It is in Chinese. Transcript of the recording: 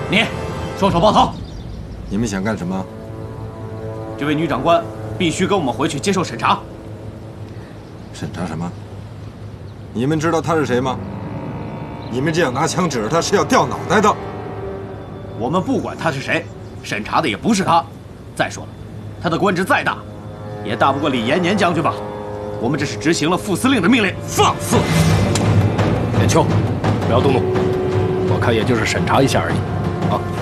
你，双手抱头。 你们想干什么？ 这位女长官必须跟我们回去接受审查。 审查什么？你们知道他是谁吗？你们这样拿枪指着他是要掉脑袋的。 我们不管他是谁，审查的也不是他。再说了，他的官职再大，也大不过李延年将军吧？我们这是执行了副司令的命令。 放肆！ 连秋，不要动怒，我看也就是审查一下而已。啊。